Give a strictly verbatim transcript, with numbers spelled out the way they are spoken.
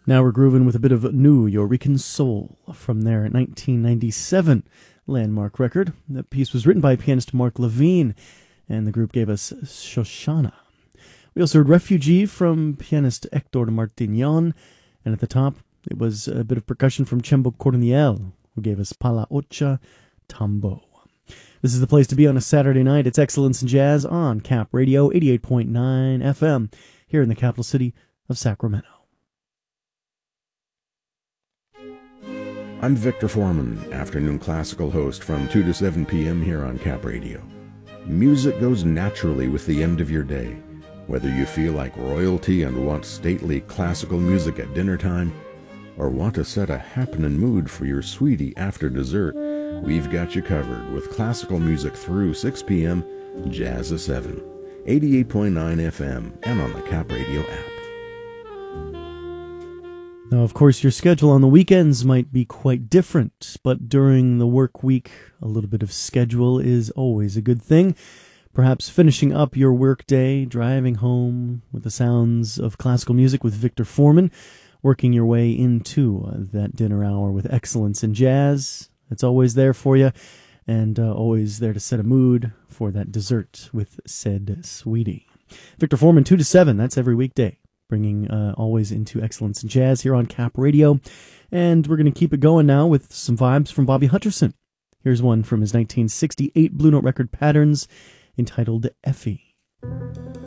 Now we're grooving with a bit of new Yorican soul from their nineteen ninety-seven landmark record. That piece was written by pianist Mark Levine, and the group gave us Shoshana. We also heard Refugee from pianist Hector Martignon, and at the top it was a bit of percussion from Chembo Corniel, who gave us Pala Ocha Tambo. This is the place to be on a Saturday night. It's Excellence in Jazz on Cap Radio eighty-eight point nine F M here in the capital city of Sacramento. I'm Victor Foreman, afternoon classical host from two to seven p.m. here on Cap Radio. Music goes naturally with the end of your day. Whether you feel like royalty and want stately classical music at dinner time, or want to set a happening mood for your sweetie after dessert, we've got you covered with classical music through six p.m. Jazz at seven, eighty-eight point nine F M, and on the Cap Radio app. Now, of course, your schedule on the weekends might be quite different, but during the work week, a little bit of schedule is always a good thing. Perhaps finishing up your work day, driving home with the sounds of classical music with Victor Foreman, working your way into uh, that dinner hour with Excellence in Jazz. It's always there for you, and uh, always there to set a mood for that dessert with said sweetie. Victor Foreman, two to seven, that's every weekday, bringing uh, always into Excellence in Jazz here on Cap Radio. And we're going to keep it going now with some vibes from Bobby Hutcherson. Here's one from his nineteen sixty-eight Blue Note record Patterns, entitled Effie.